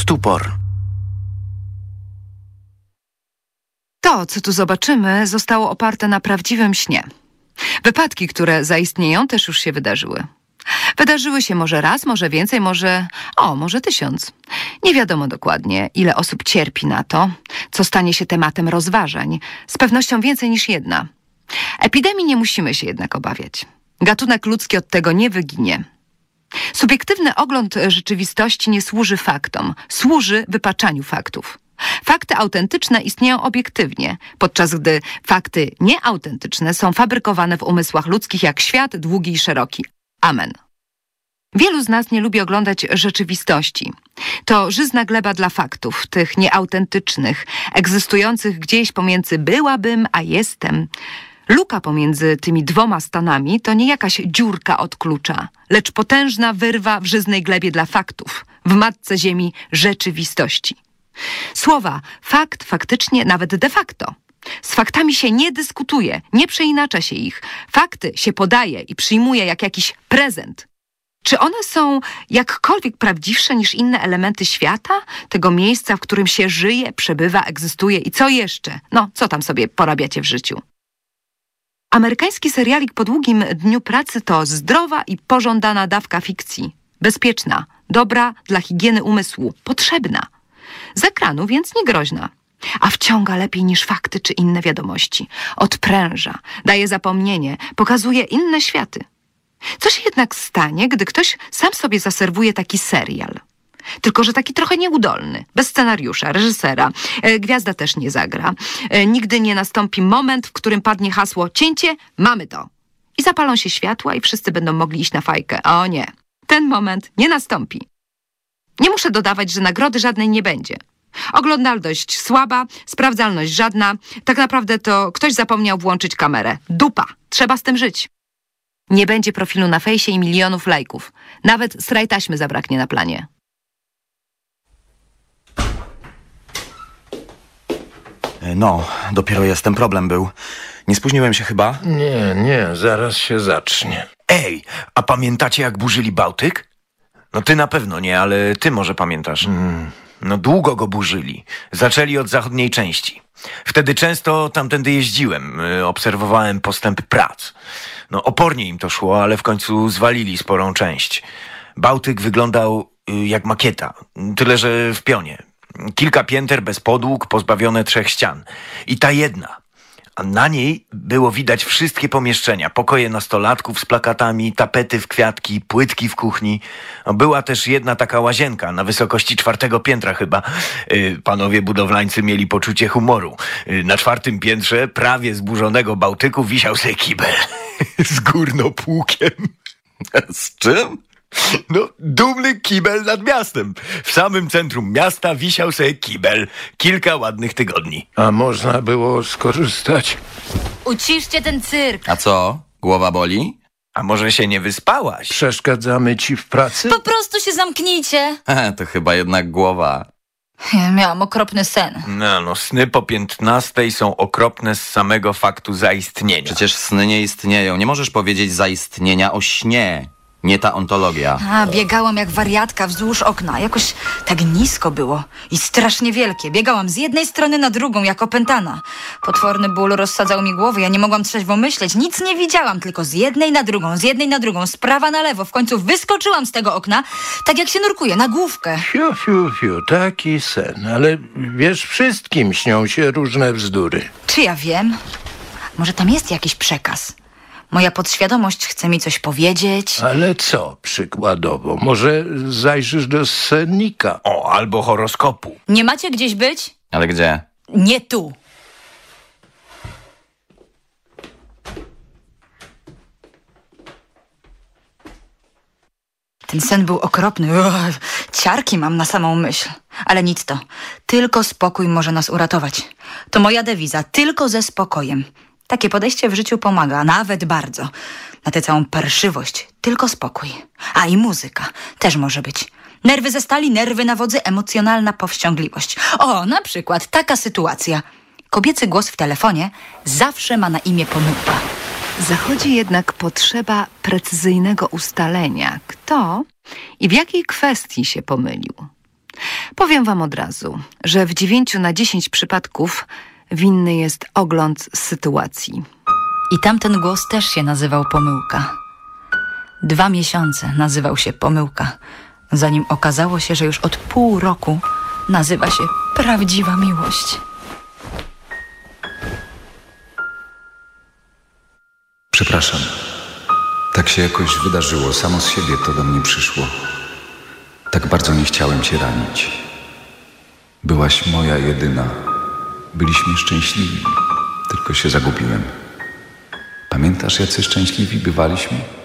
Tupor. To, co tu zobaczymy, zostało oparte na prawdziwym śnie. Wypadki, które zaistnieją, też już się wydarzyły. Wydarzyły się może raz, może więcej, może 1000. Nie wiadomo dokładnie, ile osób cierpi na to, co stanie się tematem rozważań. Z pewnością więcej niż jedna. Epidemii nie musimy się jednak obawiać. Gatunek ludzki od tego nie wyginie. Subiektywny ogląd rzeczywistości nie służy faktom, służy wypaczaniu faktów. Fakty autentyczne istnieją obiektywnie, podczas gdy fakty nieautentyczne są fabrykowane w umysłach ludzkich jak świat długi i szeroki. Amen. Wielu z nas nie lubi oglądać rzeczywistości. To żyzna gleba dla faktów, tych nieautentycznych, egzystujących gdzieś pomiędzy byłabym a jestem. Luka pomiędzy tymi dwoma stanami to nie jakaś dziurka od klucza, lecz potężna wyrwa w żyznej glebie dla faktów, w matce ziemi rzeczywistości. Słowa fakt, faktycznie, nawet de facto. Z faktami się nie dyskutuje, nie przeinacza się ich. Fakty się podaje i przyjmuje jak jakiś prezent. Czy one są jakkolwiek prawdziwsze niż inne elementy świata? Tego miejsca, w którym się żyje, przebywa, egzystuje i co jeszcze? No, co tam sobie porabiacie w życiu? Amerykański serialik po długim dniu pracy to zdrowa i pożądana dawka fikcji. Bezpieczna, dobra dla higieny umysłu, potrzebna. Z ekranu więc nie groźna. A wciąga lepiej niż fakty czy inne wiadomości. Odpręża, daje zapomnienie, pokazuje inne światy. Co się jednak stanie, gdy ktoś sam sobie zaserwuje taki serial? Tylko że taki trochę nieudolny, bez scenariusza, reżysera. Gwiazda też nie zagra. Nigdy nie nastąpi moment, w którym padnie hasło cięcie, mamy to. I zapalą się światła i wszyscy będą mogli iść na fajkę. O nie, ten moment nie nastąpi. Nie muszę dodawać, że nagrody żadnej nie będzie. Oglądalność słaba, sprawdzalność żadna. Tak naprawdę to ktoś zapomniał włączyć kamerę. Dupa, trzeba z tym żyć. Nie będzie profilu na fejsie i milionów lajków. Nawet sraj taśmy zabraknie na planie. No, dopiero jest, ten problem był. Nie spóźniłem się chyba? Nie, zaraz się zacznie. Ej, a pamiętacie jak burzyli Bałtyk? No ty na pewno nie, ale ty może pamiętasz. No długo go burzyli. Zaczęli od zachodniej części. Wtedy często tamtędy jeździłem, obserwowałem postępy prac. No opornie im to szło, ale w końcu zwalili sporą część. Bałtyk wyglądał jak makieta, tyle że w pionie. Kilka pięter bez podłóg, pozbawione 3 ścian. I ta jedna. A na niej było widać wszystkie pomieszczenia. Pokoje nastolatków z plakatami, tapety w kwiatki, płytki w kuchni. Była też jedna taka łazienka na wysokości 4. piętra chyba. Panowie budowlańcy mieli poczucie humoru. Na 4. piętrze prawie zburzonego Bałtyku wisiał se kibel. Z górnopłukiem. Z czym? No, dumny kibel nad miastem. W samym centrum miasta wisiał se kibel. Kilka ładnych tygodni. A można było skorzystać? Uciszcie ten cyrk. A co? Głowa boli? A może się nie wyspałaś? Przeszkadzamy ci w pracy? Po prostu się zamknijcie. To chyba jednak głowa. Ja miałam okropny sen. No, sny po 15 są okropne z samego faktu zaistnienia. Przecież sny nie istnieją. Nie możesz powiedzieć zaistnienia o śnie. Nie ta ontologia. Biegałam jak wariatka wzdłuż okna. Jakoś tak nisko było i strasznie wielkie. Biegałam z jednej strony na drugą, jak opętana. Potworny ból rozsadzał mi głowę. Ja nie mogłam trzeźwo myśleć. Nic nie widziałam, tylko z jednej na drugą, z prawa na lewo. W końcu wyskoczyłam z tego okna, tak jak się nurkuje, na główkę. Fiu, taki sen. Ale wiesz, wszystkim śnią się różne bzdury. Czy ja wiem? Może tam jest jakiś przekaz? Moja podświadomość chce mi coś powiedzieć. Ale co przykładowo? Może zajrzysz do sennika? O, albo horoskopu. Nie macie gdzieś być? Ale gdzie? Nie tu. Ten sen był okropny. Ciarki mam na samą myśl. Ale nic to. Tylko spokój może nas uratować. To moja dewiza. Tylko ze spokojem. Takie podejście w życiu pomaga, nawet bardzo. Na tę całą parszywość, tylko spokój. A i muzyka też może być. Nerwy ze stali, nerwy na wodzy, emocjonalna powściągliwość. O, na przykład taka sytuacja. Kobiecy głos w telefonie zawsze ma na imię pomyłka. Zachodzi jednak potrzeba precyzyjnego ustalenia, kto i w jakiej kwestii się pomylił. Powiem wam od razu, że w 9 na 10 przypadków winny jest ogląd sytuacji. I tamten głos też się nazywał pomyłka. 2 miesiące nazywał się pomyłka, zanim okazało się, że już od pół roku nazywa się prawdziwa miłość. Przepraszam. Tak się jakoś wydarzyło. Samo z siebie to do mnie przyszło. Tak bardzo nie chciałem cię ranić. Byłaś moja jedyna. Byliśmy szczęśliwi. Tylko się zagubiłem. Pamiętasz, jacy szczęśliwi bywaliśmy?